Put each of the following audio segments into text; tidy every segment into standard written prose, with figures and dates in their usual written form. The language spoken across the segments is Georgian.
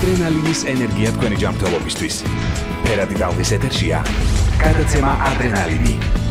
ადრენალინის ენერგია თქვენი ჯანმრთელობისთვის. ფერადი ტალღის ეთერშია გადაცემა ადრენალინი.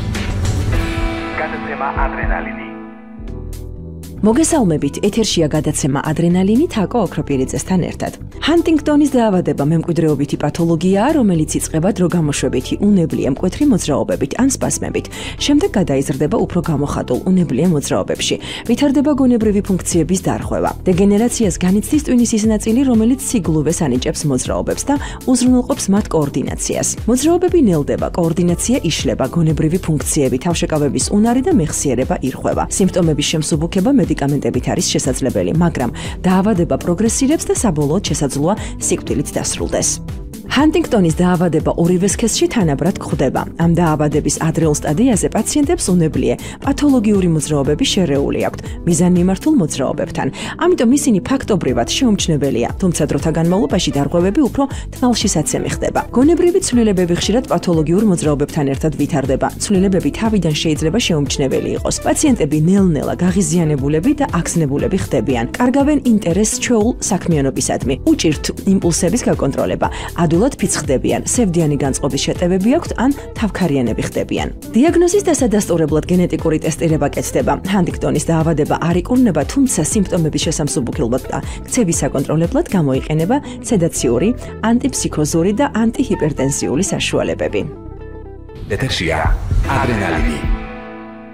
მოგესალმებით, ეთერშია გადაცემა ადრენალინი თაკო ოქროპირიძესთან ერთად. ჰანტინგტონის დაავადება მემკვიდრეობითი პათოლოგიაა, რომელიც იწყება დროგამოშვებითი უნებლიე მკვეთრი მოძრაობებით ან სპაზმებით. შემდეგ გადაიზრდება უფრო გამოხატულ უნებლიე მოძრაობებში. ვითარდება გონებრივი ფუნქციების დარღვევა. დეგენერაციას განიცდის ტვინის ის ნაწილი, რომელიც სიგულოვეს ანიჭებს მოძრაობებს და უზრუნველყოფს მათ კოორდინაციას. მოძრაობები ნელდება, კოორდინაცია იშლება, გონებრივი ფუნქციები, თავშეკავების უნარი და მეხსიერება ირღვევა. სიმპტომების შემსუბუქება მედიკამენტებით არის შესაძლებელი, მაგრამ დაავადება პროგრესირებს და საბოლოოდ შესაძლოა სიკვდილით დასრულდეს. ჰანტინგტონის დაავადება ორივე სქესში თანაბრად გვხვდება. ამ დაავადების ადრეულ სტადიაზე პაციენტებს უნებლიე პათოლოგიური მოძრაობები შერეული აქვთ მიზანმიმართულ მოძრაობებთან. ამიტომ ისინი ფაქტობრივად შეუმჩნეველია, თუმცა დროთა განმავლობაში დარღვევები უფრო თვალშისაცემი ხდება. გონებრივი ცვლილებები ხშირად პათოლოგიურ მოძრაობებთან ერთად ვითარდება. ცვლილებები თავიდან შეიძლება შეუმჩნეველი იყოს. პაციენტები ნელ-ნელა გაღიზიანებულები და აგზნებულები ხდებიან. კარგავენ ინტერესს ჩვეულ საქმიანობისადმი. უჭირთ იმპულსების გაკონტროლება. ადვილად ფიცხდებიან, სევდიანი განწყობის შეტევები აქვთ ან თავქარიანები ხდებიან. დიაგნოზის დასადასტურებლად გენეტიკური ტესტირება კეთდება. ჰანტინგტონის დაავადება არ იკურნება, თუმცა სიმპტომების შესამსუბუქებლად და ქცევის საკონტროლებლად გამოიყენება სედაციური, ანტიფსიქოზური და ანტიჰიპერტენზიული საშუალებები. ეთერშია ადრენალინი.